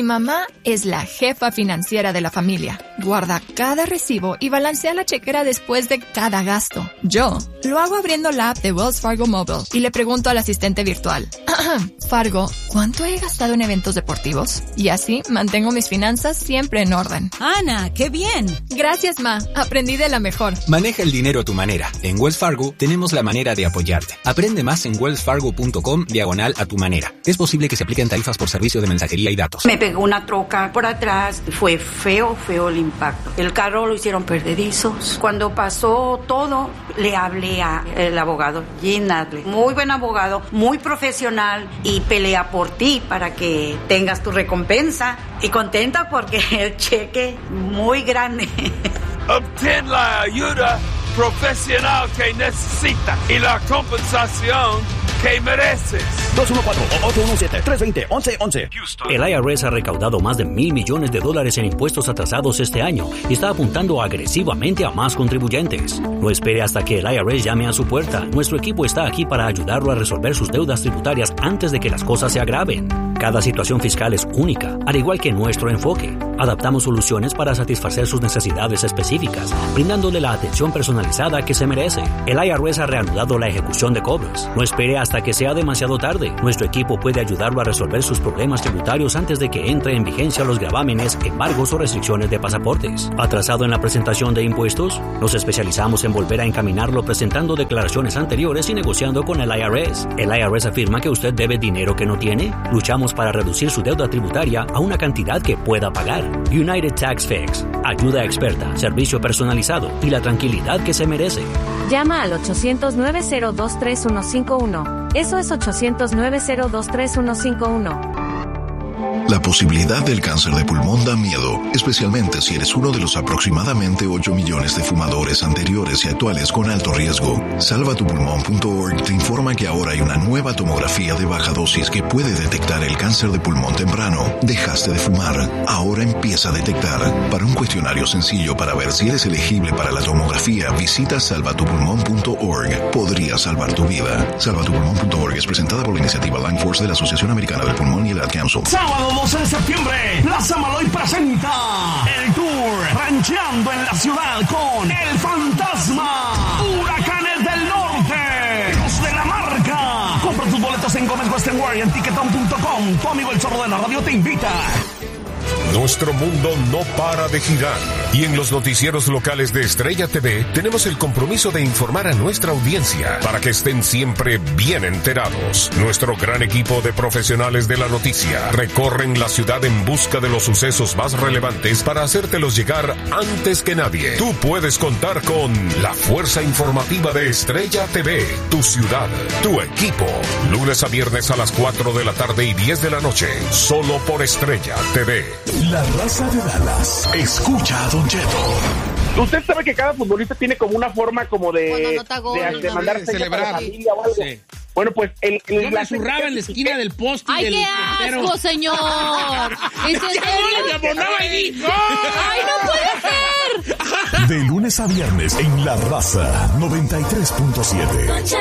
mamá es la jefa financiera de la familia. Guarda cada recibo y balancea la chequera después de cada gasto. Yo lo hago abriendo la app de Wells Fargo Mobile y le pregunto al asistente virtual. Fargo, ¿cuánto he gastado en eventos deportivos? Y así mantengo mis finanzas siempre en orden. Ana, ¡qué bien! Gracias, Ma. Aprendí de la mejor. Maneja el dinero a tu manera. En Wells Fargo tenemos la manera de apoyarte. Aprende más en wellsfargo.com/a-tu-manera. Es posible que se apliquen tarifas por servicio de mensajería y datos. Me pegó una troca por atrás. Fue feo el impacto. El carro lo hicieron perdedizos. Cuando pasó todo, le hablé al abogado, Jim Nadler. Muy buen abogado, muy profesional y pelea por ti para que tengas tu recompensa. Y contenta porque el cheque muy grande. Obtén la ayuda profesional que necesitas y la compensación que mereces. 214-817-320-1111. El IRS ha recaudado más de $1,000 millones en impuestos atrasados este año y está apuntando agresivamente a más contribuyentes. No espere hasta que el IRS llame a su puerta. Nuestro equipo está aquí para ayudarlo a resolver sus deudas tributarias antes de que las cosas se agraven. Cada situación fiscal es única, al igual que nuestro enfoque. Adaptamos soluciones para satisfacer sus necesidades específicas, brindándole la atención personalizada que se merece. El IRS ha reanudado la ejecución de cobros. No espere hasta que sea demasiado tarde. Nuestro equipo puede ayudarlo a resolver sus problemas tributarios antes de que entre en vigencia los gravámenes, embargos o restricciones de pasaportes. ¿Atrasado en la presentación de impuestos? Nos especializamos en volver a encaminarlo presentando declaraciones anteriores y negociando con el IRS. ¿El IRS afirma que usted debe dinero que no tiene? Luchamos para reducir su deuda tributaria a una cantidad que pueda pagar. United Tax Fix. Ayuda experta, servicio personalizado y la tranquilidad que se merece. Llama al 800-902-3151. Eso es 800-902-3151. La posibilidad del cáncer de pulmón da miedo, especialmente si eres uno de los aproximadamente 8 millones de fumadores anteriores y actuales con alto riesgo. Salvatupulmón.org te informa que ahora hay una nueva tomografía de baja dosis que puede detectar el cáncer de pulmón temprano. Dejaste de fumar, ahora empieza a detectar. Para un cuestionario sencillo para ver si eres elegible para la tomografía, visita salvatupulmón.org. Podría salvar tu vida. Salvatupulmón.org es presentada por la iniciativa Lung Force de la Asociación Americana del Pulmón y el Ad Council. Sábado 12 de septiembre, Plaza Maloy presenta el tour Rancheando en la Ciudad con El Fantasma, Huracanes del Norte, Los de la Marca. Compra tus boletos en Gómez Western Wear y en Tiquetón.com. Tu amigo el Zorro de la Radio te invita. Nuestro mundo no para de girar y en los noticieros locales de Estrella TV tenemos el compromiso de informar a nuestra audiencia para que estén siempre bien enterados. Nuestro gran equipo de profesionales de la noticia recorren la ciudad en busca de los sucesos más relevantes para hacértelos llegar antes que nadie. Tú puedes contar con la fuerza informativa de Estrella TV, tu ciudad, tu equipo. Lunes a viernes a las 4 de la tarde y 10 de la noche, solo por Estrella TV. La Raza de Dallas. Escucha a Don Cheto. Usted sabe que cada futbolista tiene como una forma como de mandar celebrar a la familia o algo. Sí. Bueno, pues yo me zurraba en la esquina del poste. ¡Ay, qué asco, señor! ¿Es en serio? ¡Ay, no puede ser! De lunes a viernes en La Raza 93.7.